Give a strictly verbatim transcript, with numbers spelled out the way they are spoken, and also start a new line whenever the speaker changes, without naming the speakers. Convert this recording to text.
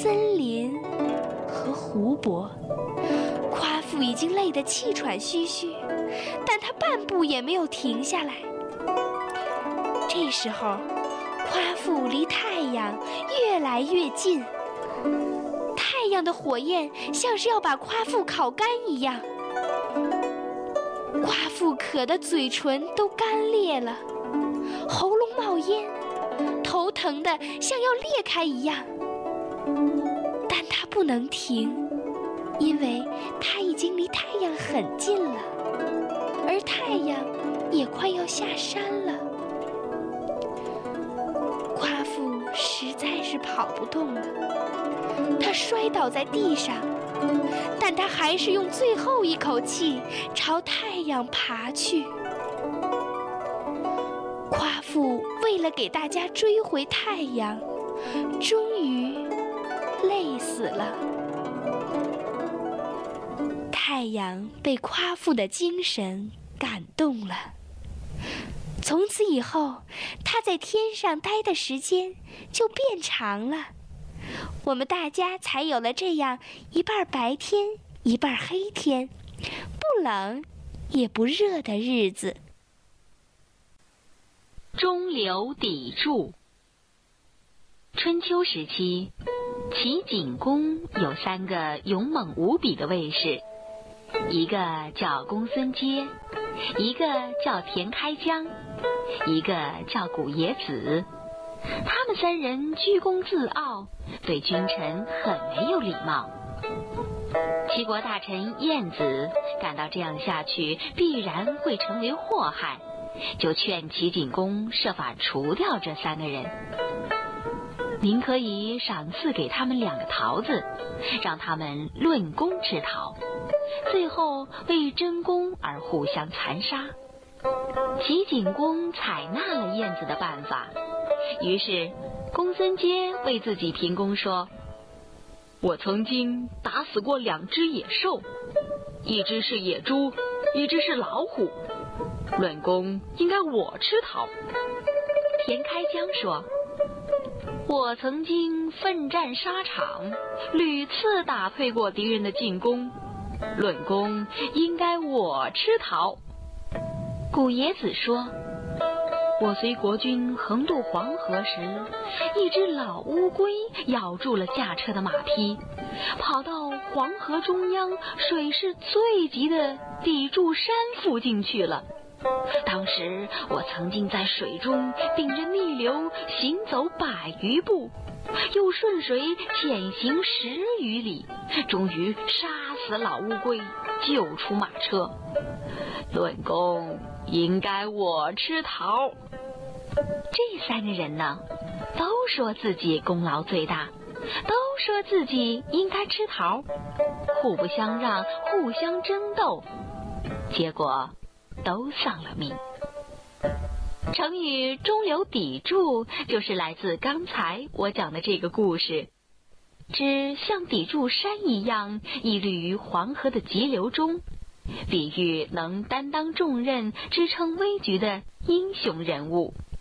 森林和湖泊。夸父已经累得气喘吁吁，但他半步也没有停下来。这时候，夸父离太阳越来越近，太阳的火焰像是要把夸父烤干一样。夸父渴得嘴唇都干裂了，喉咙冒烟，头疼得像要裂开一样。但他不能停，因为他已经离太阳很近了，而太阳也快要下山了。夸父实在是跑不动了，他摔倒在地上，但他还是用最后一口气朝太阳爬去。夸父为了给大家追回太阳，终于累死了。太阳被夸父的精神感动了，从此以后，他在天上待的时间就变长了。我们大家才有了这样一半白天一半黑天，不冷也不热的日子。
中流砥柱。春秋时期，齐景公有三个勇猛无比的卫士，一个叫公孙接，一个叫田开疆，一个叫古冶子。他们三人居功自傲，对君臣很没有礼貌。齐国大臣晏子感到这样下去必然会成为祸害，就劝齐景公设法除掉这三个人。您可以赏赐给他们两个桃子，让他们论功吃桃，最后为争功而互相残杀。齐景公采纳了晏子的办法，于是公孙接为自己评功说：我曾经打死过两只野兽，一只是野猪，一只是老虎，论功应该我吃桃。田开疆说：我曾经奋战沙场，屡次打退过敌人的进攻，论功应该我吃桃。古冶子说：我随国君横渡黄河时，一只老乌龟咬住了驾车的马匹，跑到黄河中央水势最急的砥柱山附近去了。当时我曾经在水中顶着逆流行走百余步，又顺水潜行十余里，终于杀死老乌龟，救出马车。论功应该我吃桃。这三个人呢，都说自己功劳最大，都说自己应该吃桃，互不相让，互相争斗，结果都丧了命。成语中流砥柱就是来自刚才我讲的这个故事，指像砥柱山一样屹立于黄河的急流中，比喻能担当重任、支撑危局的英雄人物。